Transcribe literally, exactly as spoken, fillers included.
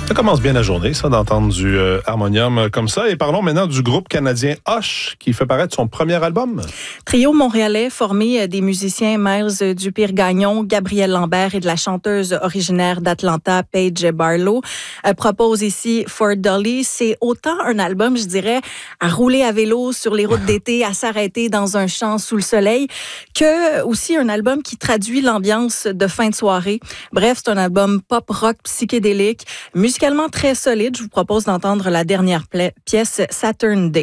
Ça commence bien la journée, ça, d'entendre du euh, harmonium comme ça. Et parlons maintenant du groupe canadien Hush, qui fait paraître son premier album. Trio montréalais formé des musiciens Miles Dupire-Gagnon, Gabriel Lambert et de la chanteuse originaire d'Atlanta, Paige Barlow, euh, propose ici For Dolly. C'est autant un album, je dirais, à rouler à vélo sur les routes d'été, à s'arrêter dans un champ sous le soleil, que aussi un album qui traduit l'ambiance de fin de soirée. Bref, c'est un album pop-rock psychédélique, musicalement très solide. Je vous propose d'entendre la dernière pièce, Saturn Day.